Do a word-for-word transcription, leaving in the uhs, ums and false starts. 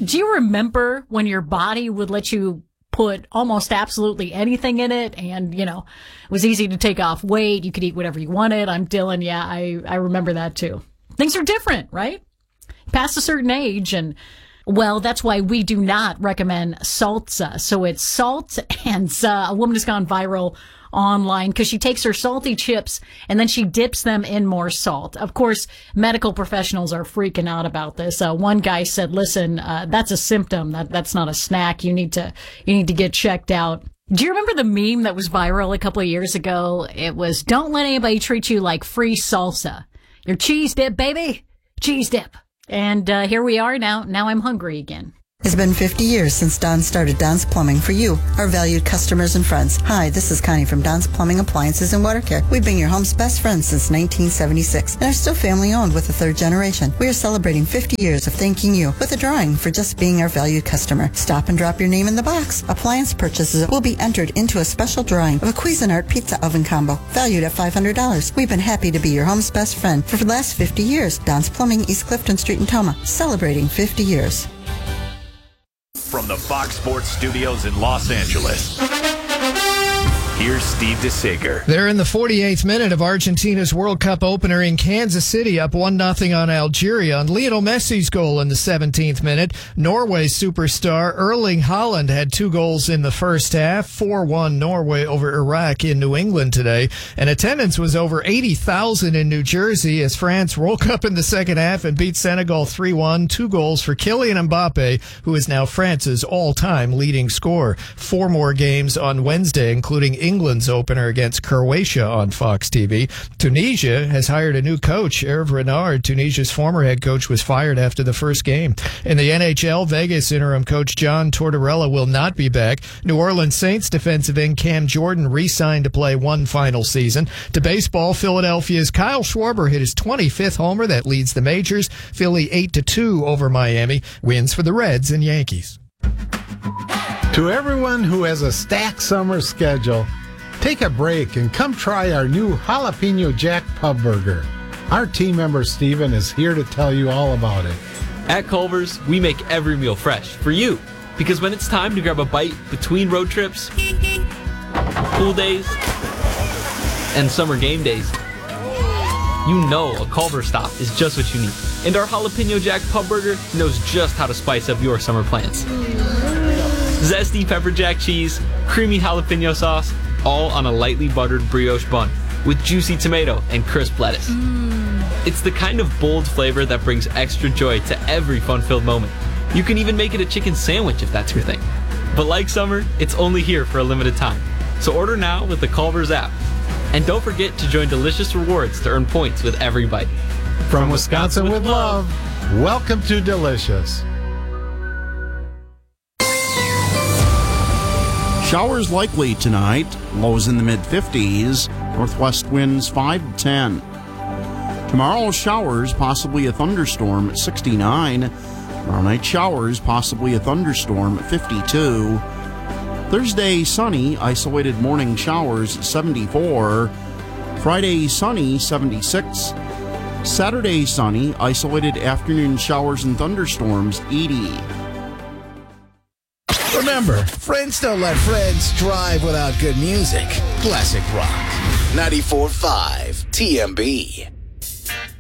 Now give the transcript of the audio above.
Do you remember when your body would let you put almost absolutely anything in it, and, you know, it was easy to take off weight. You could eat whatever you wanted. I'm Dylan. Yeah, I, I remember that too. Things are different, right? Past a certain age, and, well, that's why we do not recommend salsa. So it's salt, and uh, a woman has gone viral online because she takes her salty chips and then she dips them in more salt. Of course, medical professionals are freaking out about this. Uh, one guy said, listen, uh, that's a symptom. That, that's not a snack. You need to, you need to get checked out. Do you remember the meme that was viral a couple of years ago? It was, don't let anybody treat you like free salsa. Your cheese dip, baby. Cheese dip. And uh, here we are now. Now I'm hungry again. It's been fifty years since Don started Don's Plumbing for you, our valued customers and friends. Hi, this is Connie from Don's Plumbing Appliances and Water Care. We've been your home's best friends since nineteen seventy-six and are still family owned with the third generation. We are celebrating fifty years of thanking you with a drawing for just being our valued customer. Stop and drop your name in the box. Appliance purchases will be entered into a special drawing of a Cuisinart pizza oven combo valued at five hundred dollars. We've been happy to be your home's best friend for the last fifty years. Don's Plumbing, East Clifton Street in Toma, celebrating fifty years. From the Fox Sports Studios in Los Angeles, here's Steve DeSager. They're in the forty-eighth minute of Argentina's World Cup opener in Kansas City, up one nothing on Algeria on Lionel Messi's goal in the seventeenth minute. Norway's superstar Erling Haaland had two goals in the first half. four one Norway over Iraq in New England today. And attendance was over eighty thousand in New Jersey as France woke up in the second half and beat Senegal three one. Two goals for Kylian Mbappe, who is now France's all-time leading scorer. Four more games on Wednesday, including England's opener against Croatia on Fox T V. Tunisia has hired a new coach, Hervé Renard. Tunisia's former head coach was fired after the first game. In the N H L, Vegas interim coach John Tortorella will not be back. New Orleans Saints defensive end Cam Jordan re-signed to play one final season. To baseball, Philadelphia's Kyle Schwarber hit his twenty-fifth homer. That leads the majors. Philly eight to two over Miami. Wins for the Reds and Yankees. To everyone who has a stacked summer schedule, take a break and come try our new Jalapeno Jack Pub Burger. Our team member Steven is here to tell you all about it. At Culver's, we make every meal fresh for you. Because when it's time to grab a bite between road trips, pool days, and summer game days, you know a Culver's stop is just what you need. And our Jalapeno Jack Pub Burger knows just how to spice up your summer plans. Zesty pepper jack cheese, creamy jalapeno sauce, all on a lightly buttered brioche bun with juicy tomato and crisp lettuce. Mm. It's the kind of bold flavor that brings extra joy to every fun-filled moment. You can even make it a chicken sandwich if that's your thing. But like summer, it's only here for a limited time. So order now with the Culver's app. And don't forget to join Delicious Rewards to earn points with every bite. From, From Wisconsin, Wisconsin with love, welcome to Delicious. Showers likely tonight, lows in the mid-fifties, northwest winds five to ten. Tomorrow, showers, possibly a thunderstorm at sixty-nine. Tomorrow night, showers, possibly a thunderstorm at fifty-two. Thursday, sunny, isolated morning showers seventy-four. Friday, sunny, seventy-six. Saturday, sunny, isolated afternoon showers and thunderstorms eighty. Remember, friends don't let friends drive without good music. Classic Rock. ninety-four point five T M B.